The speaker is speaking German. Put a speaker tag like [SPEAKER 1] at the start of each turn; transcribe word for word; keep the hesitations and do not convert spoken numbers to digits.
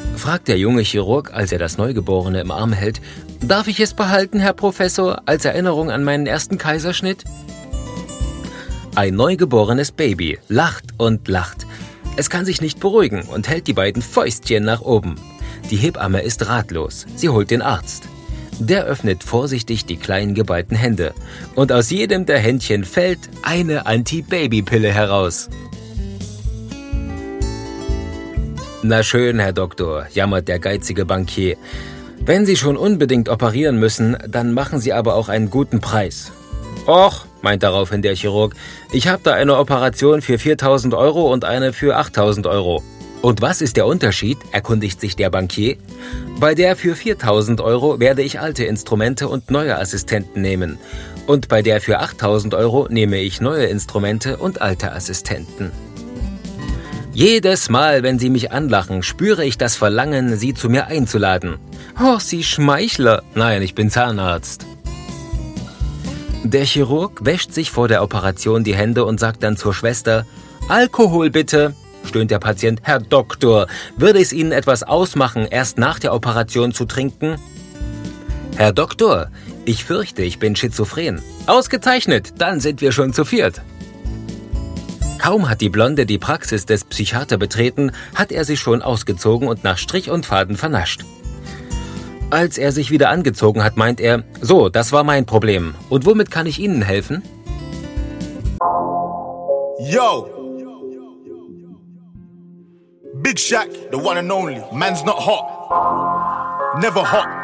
[SPEAKER 1] fragt der junge Chirurg, als er das Neugeborene im Arm hält. »Darf ich es behalten, Herr Professor, als Erinnerung an meinen ersten Kaiserschnitt?« Ein neugeborenes Baby lacht und lacht. Es kann sich nicht beruhigen und hält die beiden Fäustchen nach oben. Die Hebamme ist ratlos. Sie holt den Arzt. Der öffnet vorsichtig die kleinen geballten Hände. Und aus jedem der Händchen fällt eine Anti-Baby-Pille heraus. »Na schön, Herr Doktor«, jammert der geizige Bankier. »Wenn Sie schon unbedingt operieren müssen, dann machen Sie aber auch einen guten Preis.« »Och«, meint daraufhin der Chirurg, »ich habe da eine Operation für viertausend Euro und eine für achttausend Euro.« »Und was ist der Unterschied?«, erkundigt sich der Bankier. »Bei der für viertausend Euro werde ich alte Instrumente und neue Assistenten nehmen. Und bei der für achttausend Euro nehme ich neue Instrumente und alte Assistenten.« Jedes Mal, wenn Sie mich anlachen, spüre ich das Verlangen, Sie zu mir einzuladen. »Oh, Sie Schmeichler!« »Nein, ich bin Zahnarzt.« Der Chirurg wäscht sich vor der Operation die Hände und sagt dann zur Schwester, »Alkohol bitte«, stöhnt der Patient. »Herr Doktor, würde es Ihnen etwas ausmachen, erst nach der Operation zu trinken?« »Herr Doktor, ich fürchte, ich bin schizophren.« »Ausgezeichnet, dann sind wir schon zu viert.« Kaum hat die Blonde die Praxis des Psychiater betreten, hat er sie schon ausgezogen und nach Strich und Faden vernascht. Als er sich wieder angezogen hat, meint er, »So, das war mein Problem. Und womit kann ich Ihnen helfen?«
[SPEAKER 2] Yo! Big Shaq, the one and only. Man's not hot. Never hot.